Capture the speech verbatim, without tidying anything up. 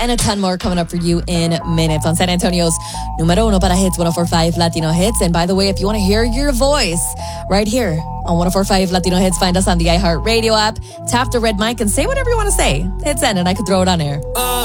and a ton more coming up for you in minutes on San Antonio's numero uno para hits, one oh four point five Latino Hits. And by the way, if you want to hear your voice right here on one oh four point five Latino Hits, find us on the iHeartRadio app, tap the red mic and say whatever you want to say. Hit send and I could throw it on air.